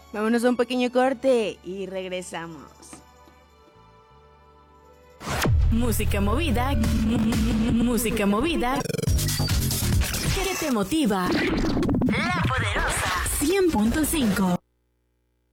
Vámonos a un pequeño corte y regresamos. Música movida, música movida que te motiva. La Poderosa 100.5.